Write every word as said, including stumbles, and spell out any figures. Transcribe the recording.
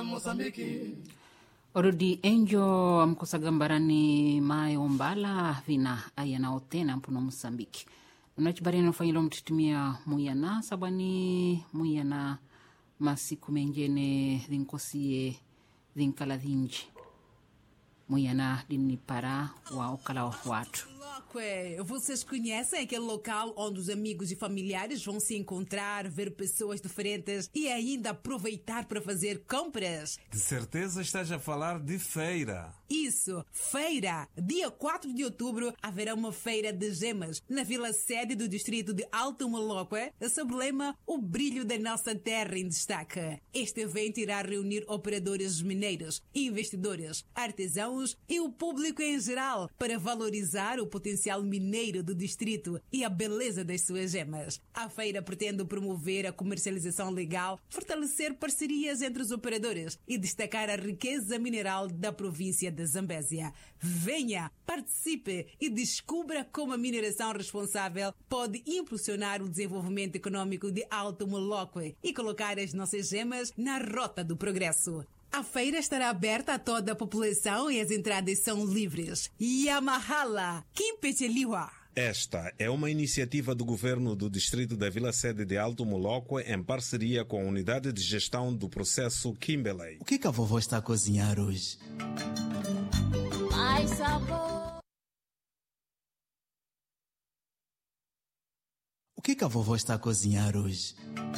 Moçambique. Orudi enjo mkusagambarani mai ombala vina ayana otena mpuno Mozambique. Unachibareni ufanyilo mtitimia muyana sabani muyana masiku menjene dhinkosie dhinkala dhinji. Muyana dini para wa okala watu. Vocês conhecem aquele local onde os amigos e familiares vão se encontrar, ver pessoas diferentes e ainda aproveitar para fazer compras? De certeza estás a falar de feira. Isso, feira! Dia quatro de outubro haverá uma feira de gemas na vila sede do distrito de Alto Moloque, sob o lema O Brilho da Nossa Terra em Destaque. Este evento irá reunir operadores mineiros, investidores, artesãos e o público em geral para valorizar o potencial mineiro do distrito e a beleza das suas gemas. A feira pretende promover a comercialização legal, fortalecer parcerias entre os operadores e destacar a riqueza mineral da província de Zambésia. Venha, participe e descubra como a mineração responsável pode impulsionar o desenvolvimento econômico de Alto Moloque e colocar as nossas gemas na rota do progresso. A feira estará aberta a toda a população e as entradas são livres. Yamahala, Kimpecheliwa. Esta é uma iniciativa do governo do distrito da Vila Sede de Alto Moloque em parceria com a unidade de gestão do processo Kimberley. O que, que a vovó está a cozinhar hoje? Mais sabor. O que, que a vovó está a cozinhar hoje?